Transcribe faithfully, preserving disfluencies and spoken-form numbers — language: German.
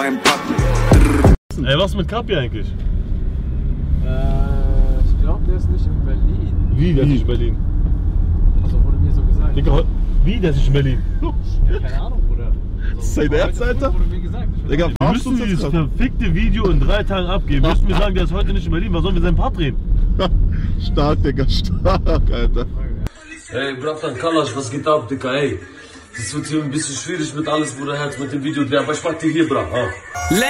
Ey, was ist mit Kapi eigentlich? Äh, ich glaube, der ist nicht in Berlin. Wie, der ist nicht in Berlin? Also wurde mir so gesagt. Digga, wie, der ist nicht in Berlin? Ja, keine Ahnung, Bruder. Das ist sein Ernst, Alter? Wurde mir gesagt. Digga, Wir müssen dieses verfickte Video in drei Tagen abgeben. Müssen wir sagen, der ist heute nicht in Berlin. Was sollen wir seinen Part drehen? Stark, Digga, stark, Alter. Ey, Bratan Kalash, was geht ab, Digga, ey? Das wird hier ein bisschen schwierig mit alles, Bruder, Herz, mit dem Video drehen. Aber ich mach dir hier, Bra. Ah.